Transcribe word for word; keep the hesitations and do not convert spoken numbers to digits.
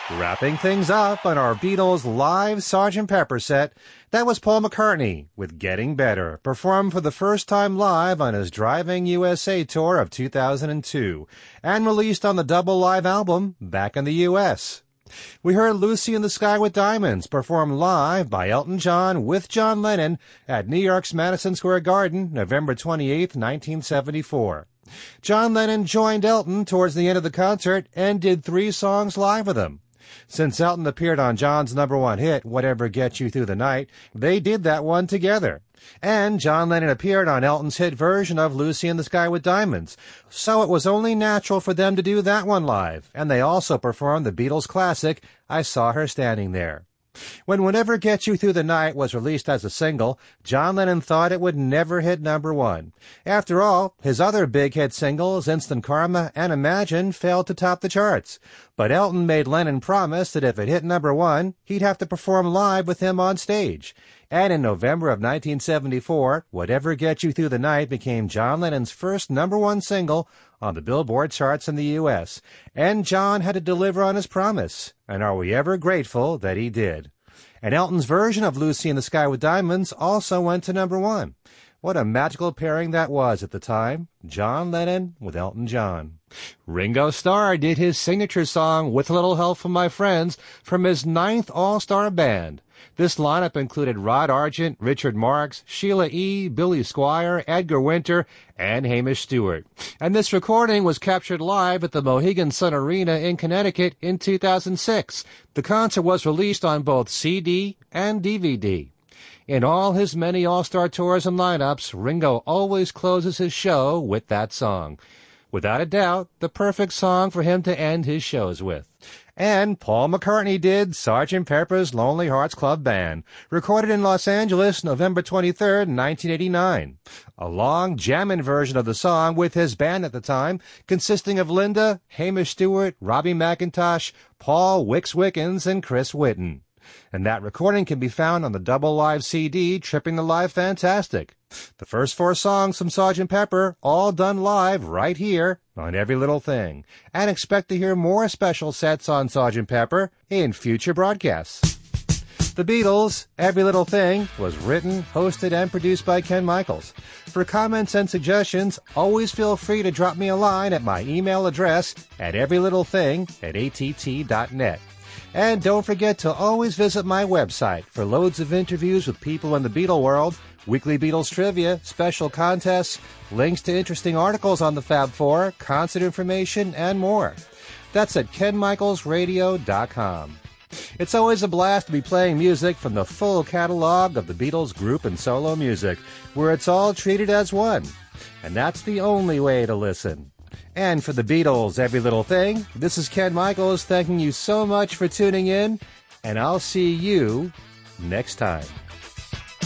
Wrapping things up on our Beatles live Sergeant Pepper set, that was Paul McCartney with Getting Better, performed for the first time live on his Driving U S A tour of two thousand two, and released on the double live album Back in the U S. We heard Lucy in the Sky with Diamonds, performed live by Elton John with John Lennon at New York's Madison Square Garden, November twenty-eighth, nineteen seventy-four. John Lennon joined Elton towards the end of the concert and did three songs live with him. Since Elton appeared on John's number one hit, Whatever Gets You Through the Night, they did that one together. And John Lennon appeared on Elton's hit version of Lucy in the Sky with Diamonds, so it was only natural for them to do that one live, and they also performed the Beatles classic, I Saw Her Standing There. When Whatever Gets You Through the Night was released as a single, John Lennon thought it would never hit number one. After all, his other big hit singles, Instant Karma and Imagine, failed to top the charts. But Elton made Lennon promise that if it hit number one, he'd have to perform live with him on stage. And in November of nineteen seventy-four, Whatever Gets You Through the Night became John Lennon's first number one single on the Billboard charts in the U S. And John had to deliver on his promise. And are we ever grateful that he did. And Elton's version of Lucy in the Sky with Diamonds also went to number one. What a magical pairing that was at the time. John Lennon with Elton John. Ringo Starr did his signature song With a Little Help from My Friends from his ninth All-Star Band. This lineup included Rod Argent, Richard Marx, Sheila E., Billy Squier, Edgar Winter, and Hamish Stewart. And this recording was captured live at the Mohegan Sun Arena in Connecticut in two thousand six. The concert was released on both C D and D V D. In all his many All-Star tours and lineups, Ringo always closes his show with that song. Without a doubt, the perfect song for him to end his shows with. And Paul McCartney did Sergeant Pepper's Lonely Hearts Club Band, recorded in Los Angeles, November twenty-third, nineteen eighty-nine. A long jammin' version of the song with his band at the time, consisting of Linda, Hamish Stewart, Robbie McIntosh, Paul Wicks Wickens, and Chris Whitten. And that recording can be found on the double live C D, Tripping the Live Fantastic. The first four songs from Sergeant Pepper, all done live right here on Every Little Thing. And expect to hear more special sets on Sergeant Pepper in future broadcasts. The Beatles, Every Little Thing, was written, hosted, and produced by Ken Michaels. For comments and suggestions, always feel free to drop me a line at my email address at everylittlething at A T T dot net. And don't forget to always visit my website for loads of interviews with people in the Beatle world, weekly Beatles trivia, special contests, links to interesting articles on the Fab Four, concert information, and more. That's at ken michaels radio dot com. It's always a blast to be playing music from the full catalog of the Beatles group and solo music, where it's all treated as one. And that's the only way to listen. And for the Beatles, Every Little Thing, this is Ken Michaels thanking you so much for tuning in, and I'll see you next time.